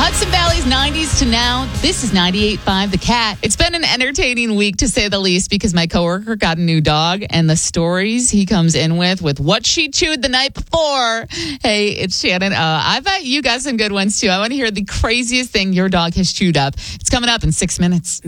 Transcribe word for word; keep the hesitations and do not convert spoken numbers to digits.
Hudson Valley's nineties to now. This is ninety-eight point five The Cat. It's been an entertaining week, to say the least, because my coworker got a new dog, and the stories he comes in with, with what she chewed the night before. Hey, it's Shannon. Uh, I bet you got some good ones, too. I want to hear the craziest thing your dog has chewed up. It's coming up in six minutes.